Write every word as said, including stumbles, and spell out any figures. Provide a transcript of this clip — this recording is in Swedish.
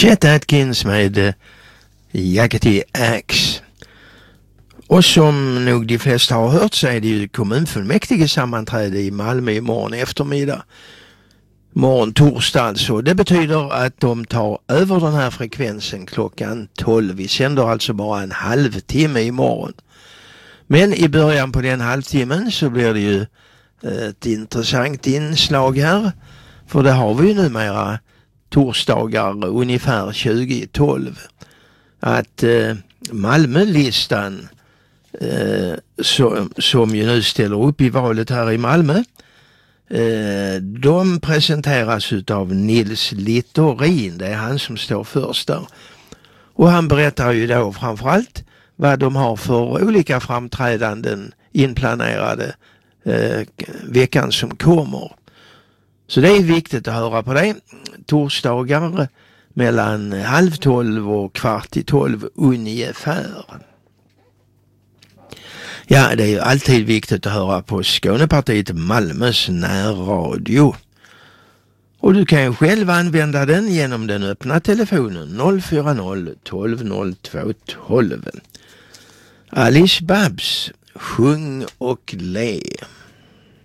Chet Atkins med Yakety Axe. Och som nog de flesta har hört så är det ju kommunfullmäktige sammanträde i Malmö imorgon eftermiddag. Morgon torsdag alltså. Det betyder att de tar över den här frekvensen klockan tolv. Vi sänder alltså bara en halvtimme imorgon. Men i början på den halvtimmen så blir det ju ett intressant inslag här. För det har vi ju numera torsdagar ungefär tjugo tolv. Att eh, Malmölistan eh, så, som ju nu ställer upp i valet här i Malmö, eh, de presenteras utav Nils Littorin. Det är han som står först där. Och han berättar ju då framförallt vad de har för olika framträdanden inplanerade eh, veckan som kommer. Så det är viktigt att höra på det. Torsdagar mellan halv tolv och kvart i tolv ungefär. Ja, det är ju alltid viktigt att höra på Skånepartiet Malmös närradio. Och du kan ju själv använda den genom den öppna telefonen noll fyra noll tolv noll två tolv. Alice Babs, sjung och le.